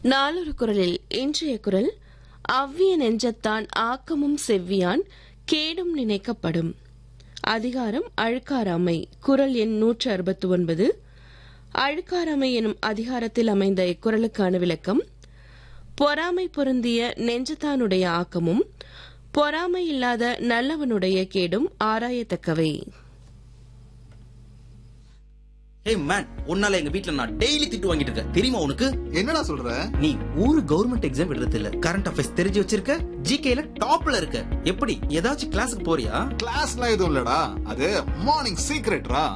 நாளொரு குரலில் இன்றைய குரல் அவ்விய நெஞ்சத்தான் ஆக்கமும் செவ்வியான் கேடும் நினைக்கப்படும். அதிகாரம் அழுக்காராமை. குரல் எண் 169. அழுக்காராமை எனும் அதிகாரத்தில் அமைந்த இக்குறளுக்கான விளக்கம்: பொறாமை பொருந்திய நெஞ்சத்தானுடைய ஆக்கமும் பொறாமை இல்லாத நல்லவனுடைய கேடும் ஆராயத்தக்கவை. Hey man, உன்னால எங்க வீட்ல நான் டெய்லி திட்டு வாங்கிட்டு இருக்கேன். தெரியுமா உனக்கு? என்னடா சொல்ற? நீ ஒரு கவர்மெண்ட் எக்ஸாம் எழுதுறது இல்ல, கரண்ட் அஃபேர்ஸ் தெரிஞ்சு வச்சிருக்க, ஜிகேல டாப்ல இருக்க. எப்படி ஏதாச்சும் கிளாஸுக்கு போறியா? கிளாஸ்லாம் எதுவும் இல்லடா, அது மார்னிங் சீக்ரெட்ரா.